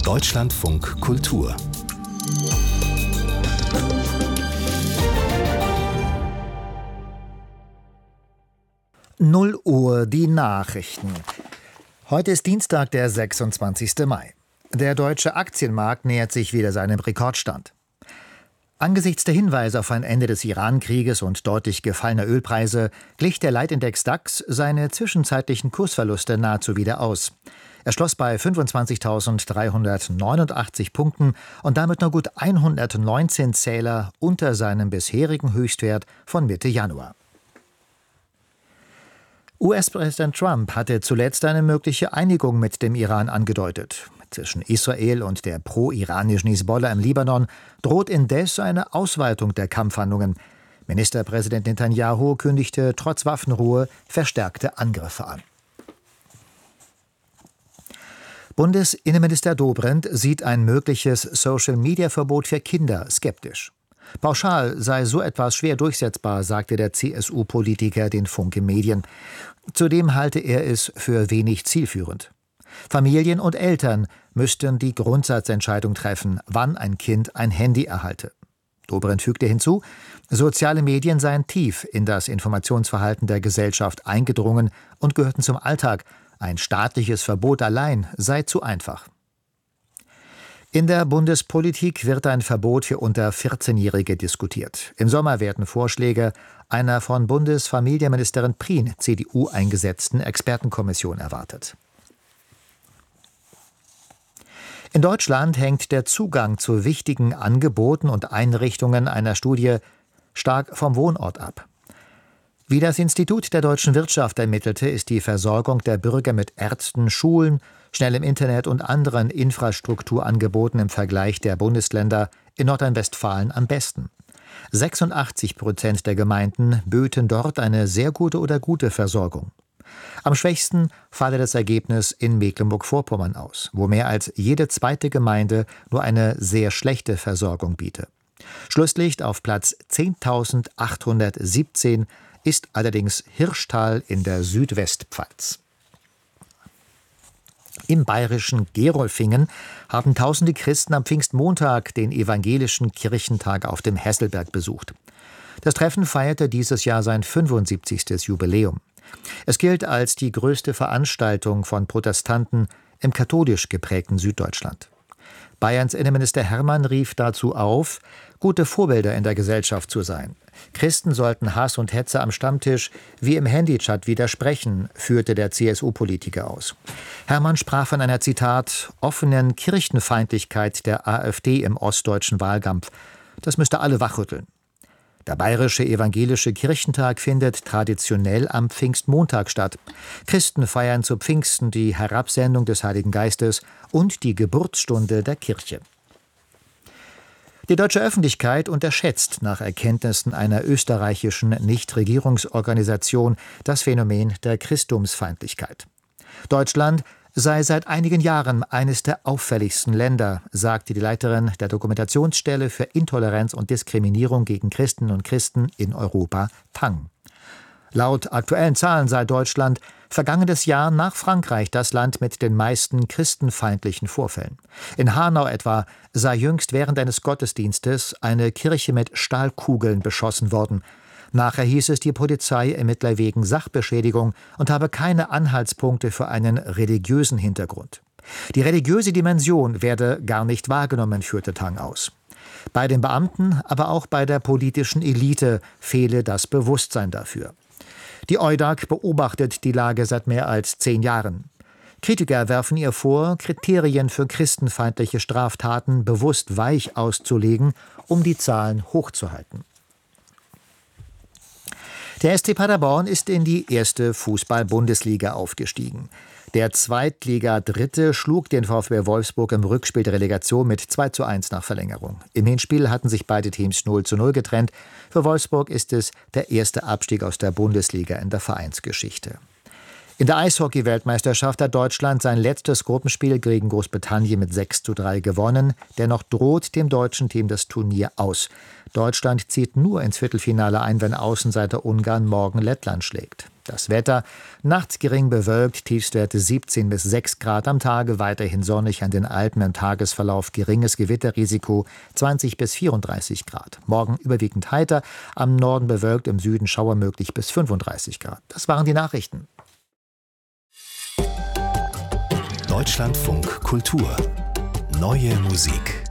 Deutschlandfunk Kultur. 0 Uhr die Nachrichten. Heute ist Dienstag, der 26. Mai. Der deutsche Aktienmarkt nähert sich wieder seinem Rekordstand. Angesichts der Hinweise auf ein Ende des Iran-Krieges und deutlich gefallener Ölpreise glich der Leitindex DAX seine zwischenzeitlichen Kursverluste nahezu wieder aus. Er schloss bei 25.389 Punkten und damit nur gut 119 Zähler unter seinem bisherigen Höchstwert von Mitte Januar. US-Präsident Trump hatte zuletzt eine mögliche Einigung mit dem Iran angedeutet. Zwischen Israel und der pro-iranischen Hisbollah im Libanon droht indes eine Ausweitung der Kampfhandlungen. Ministerpräsident Netanyahu kündigte trotz Waffenruhe verstärkte Angriffe an. Bundesinnenminister Dobrindt sieht ein mögliches Social-Media-Verbot für Kinder skeptisch. Pauschal sei so etwas schwer durchsetzbar, sagte der CSU-Politiker den Funke Medien. Zudem halte er es für wenig zielführend. Familien und Eltern müssten die Grundsatzentscheidung treffen, wann ein Kind ein Handy erhalte. Dobrindt fügte hinzu, soziale Medien seien tief in das Informationsverhalten der Gesellschaft eingedrungen und gehörten zum Alltag. Ein staatliches Verbot allein sei zu einfach. In der Bundespolitik wird ein Verbot für unter 14-Jährige diskutiert. Im Sommer werden Vorschläge einer von Bundesfamilienministerin Prien, CDU, eingesetzten Expertenkommission erwartet. In Deutschland hängt der Zugang zu wichtigen Angeboten und Einrichtungen einer Studie stark vom Wohnort ab. Wie das Institut der deutschen Wirtschaft ermittelte, ist die Versorgung der Bürger mit Ärzten, Schulen, schnellem Internet und anderen Infrastrukturangeboten im Vergleich der Bundesländer in Nordrhein-Westfalen am besten. 86% der Gemeinden böten dort eine sehr gute oder gute Versorgung. Am schwächsten falle das Ergebnis in Mecklenburg-Vorpommern aus, wo mehr als jede zweite Gemeinde nur eine sehr schlechte Versorgung biete. Schlusslicht auf Platz 10.817 ist allerdings Hirschtal in der Südwestpfalz. Im bayerischen Gerolfingen haben tausende Christen am Pfingstmontag den evangelischen Kirchentag auf dem Hesselberg besucht. Das Treffen feierte dieses Jahr sein 75. Jubiläum. Es gilt als die größte Veranstaltung von Protestanten im katholisch geprägten Süddeutschland. Bayerns Innenminister Hermann rief dazu auf, gute Vorbilder in der Gesellschaft zu sein. Christen sollten Hass und Hetze am Stammtisch wie im Handychat widersprechen, führte der CSU-Politiker aus. Hermann sprach von einer, Zitat, offenen Kirchenfeindlichkeit der AfD im ostdeutschen Wahlkampf. Das müsste alle wachrütteln. Der bayerische evangelische Kirchentag findet traditionell am Pfingstmontag statt. Christen feiern zu Pfingsten die Herabsendung des Heiligen Geistes und die Geburtsstunde der Kirche. Die deutsche Öffentlichkeit unterschätzt nach Erkenntnissen einer österreichischen Nichtregierungsorganisation das Phänomen der Christumsfeindlichkeit. Deutschland sei seit einigen Jahren eines der auffälligsten Länder, sagte die Leiterin der Dokumentationsstelle für Intoleranz und Diskriminierung gegen Christinnen und Christen in Europa, Tang. Laut aktuellen Zahlen sei Deutschland vergangenes Jahr nach Frankreich das Land mit den meisten christenfeindlichen Vorfällen. In Hanau etwa sei jüngst während eines Gottesdienstes eine Kirche mit Stahlkugeln beschossen worden. Nachher hieß es, die Polizei ermittle wegen Sachbeschädigung und habe keine Anhaltspunkte für einen religiösen Hintergrund. Die religiöse Dimension werde gar nicht wahrgenommen, führte Tang aus. Bei den Beamten, aber auch bei der politischen Elite fehle das Bewusstsein dafür. Die EUDAG beobachtet die Lage seit mehr als 10 Jahren. Kritiker werfen ihr vor, Kriterien für christenfeindliche Straftaten bewusst weich auszulegen, um die Zahlen hochzuhalten. Der SC Paderborn ist in die erste Fußball-Bundesliga aufgestiegen. Der Zweitliga-Dritte schlug den VfB Wolfsburg im Rückspiel der Relegation mit 2:1 nach Verlängerung. Im Hinspiel hatten sich beide Teams 0:0 getrennt. Für Wolfsburg ist es der erste Abstieg aus der Bundesliga in der Vereinsgeschichte. In der Eishockey-Weltmeisterschaft hat Deutschland sein letztes Gruppenspiel gegen Großbritannien mit 6:3 gewonnen. Dennoch droht dem deutschen Team das Turnier aus. Deutschland zieht nur ins Viertelfinale ein, wenn Außenseiter Ungarn morgen Lettland schlägt. Das Wetter: nachts gering bewölkt, Tiefstwerte 17 bis 6 Grad, am Tage weiterhin sonnig, an den Alpen im Tagesverlauf geringes Gewitterrisiko 20 bis 34 Grad. Morgen überwiegend heiter, am Norden bewölkt, im Süden Schauer möglich bis 35 Grad. Das waren die Nachrichten. Deutschlandfunk Kultur. Neue Musik.